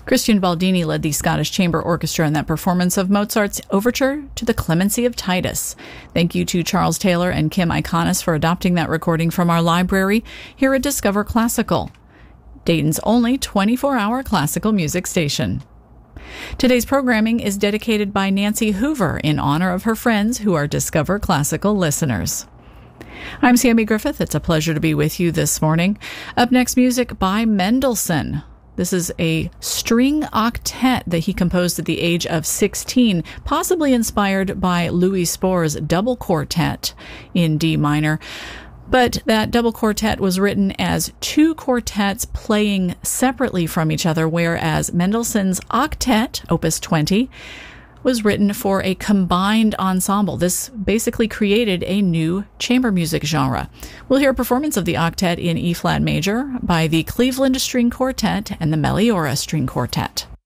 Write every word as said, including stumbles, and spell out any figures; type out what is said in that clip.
Christian Baldini led the Scottish Chamber Orchestra in that performance of Mozart's Overture to the Clemency of Titus. Thank you to Charles Taylor and Kim Iconis for adopting that recording from our library here at Discover Classical, Dayton's only twenty-four hour classical music station. Today's programming is dedicated by Nancy Hoover in honor of her friends who are Discover Classical listeners. I'm Sammy Griffith. It's a pleasure to be with you this morning. Up next, music by Mendelssohn. This is a string octet that he composed at the age of sixteen, possibly inspired by Louis Spohr's double quartet in D minor. But that double quartet was written as two quartets playing separately from each other, whereas Mendelssohn's octet, Opus twenty, was written for a combined ensemble. This basically created a new chamber music genre. We'll hear a performance of the octet in E-flat major by the Cleveland String Quartet and the Meliora String Quartet.